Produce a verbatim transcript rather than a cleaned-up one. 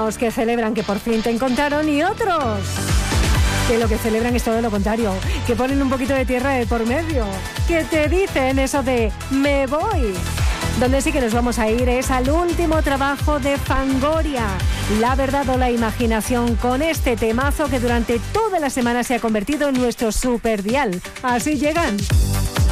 unos que celebran que por fin te encontraron y otros que lo que celebran es todo lo contrario, que ponen un poquito de tierra de por medio, que te dicen eso de me voy. Donde sí que nos vamos a ir es al último trabajo de Fangoria, La verdad o la imaginación, con este temazo que durante toda la semana se ha convertido en nuestro super dial. Así llegan.